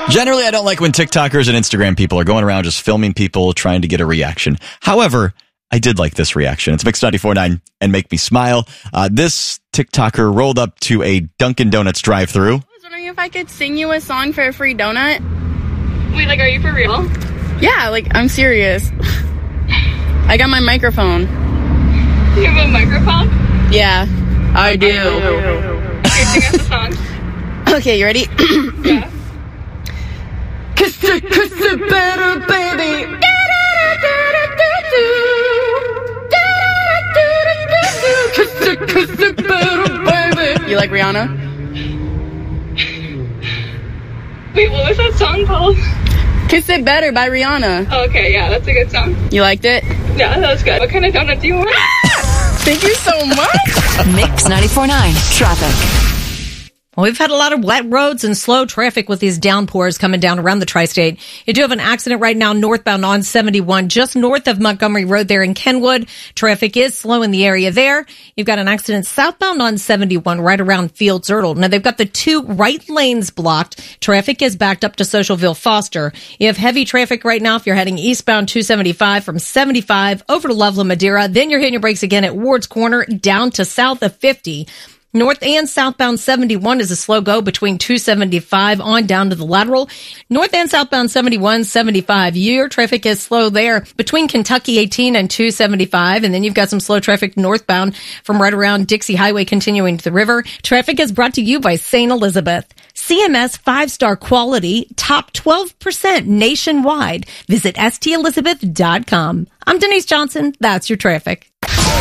Generally, I don't like when TikTokers and Instagram people are going around just filming people trying to get a reaction. However, I did like this reaction. It's Mix 94.9 and Make Me Smile. This TikToker rolled up to a Dunkin' Donuts drive-thru. I was wondering if I could sing you a song for a free donut. Wait, like, are you for real? Yeah, like, I'm serious. I got my microphone. You have a microphone? Yeah, I do. Okay, sing us a song. Okay, you ready? Yeah. Kiss it better, baby. Kiss it better, baby. You like Rihanna? Wait, what was that song called? Kiss It Better by Rihanna. Oh, okay, yeah, that's a good song. You liked it? Yeah, that was good. What kind of donut do you want? Thank you so much. Mix 94.9 traffic. Well, we've had a lot of wet roads and slow traffic with these downpours coming down around the tri-state. You do have an accident right now northbound on 71, just north of Montgomery Road there in Kenwood. Traffic is slow in the area there. You've got an accident southbound on 71 right around Fields Erdel. Now, they've got the two right lanes blocked. Traffic is backed up to Socialville Foster. You have heavy traffic right now if you're heading eastbound 275 from 75 over to Loveland Madeira. Then you're hitting your brakes again at Ward's Corner down to south of 50. North and southbound 71 is a slow go between 275 on down to the lateral. North and southbound 71, 75. Your traffic is slow there between Kentucky 18 and 275. And then you've got some slow traffic northbound from right around Dixie Highway continuing to the river. Traffic is brought to you by St. Elizabeth. CMS 5-star quality, top 12% nationwide. Visit stelizabeth.com. I'm Denise Johnson. That's your traffic.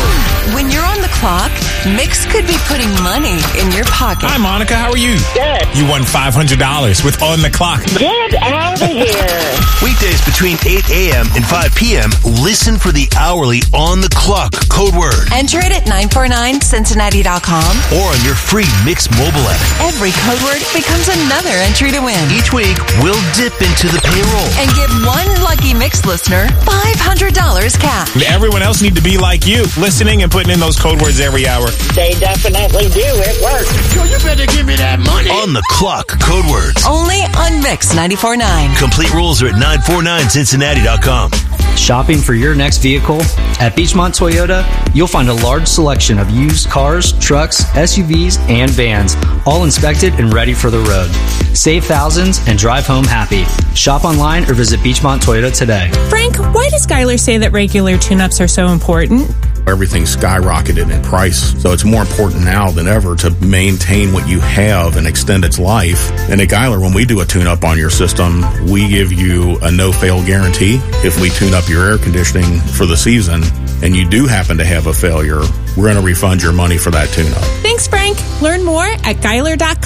When you're on the clock, Mix could be putting money in your pocket. Hi, Monica. How are you? Good. You won $500 with On the Clock. Get out of here. Weekdays between 8 a.m. and 5 p.m., listen for the hourly On the Clock code word. Enter it at 949cincinnati.com. Or on your free Mix mobile app. Every code word becomes another entry to win. Each week, we'll dip into the payroll. And give one lucky Mix listener $500 cash. Everyone else need to be like you, listening and putting in those code words every hour. They definitely do. It works. Yo, you better give me that money. On the Clock code words. Only on Mix 94.9. Complete rules are at 949cincinnati.com. Shopping for your next vehicle? At Beachmont Toyota, you'll find a large selection of used cars, trucks, SUVs, and vans, all inspected and ready for the road. Save thousands and drive home happy. Shop online or visit Beachmont Toyota today. Frank, why does Skylar say that regular tune-ups are so important? Everything's skyrocketed in price, so it's more important now than ever to maintain what you have and extend its life. And at Geiler, when we do a tune-up on your system, we give you a no-fail guarantee. If we tune up your air conditioning for the season and you do happen to have a failure, we're going to refund your money for that tune-up. Thanks, Frank. Learn more at Geiler.com.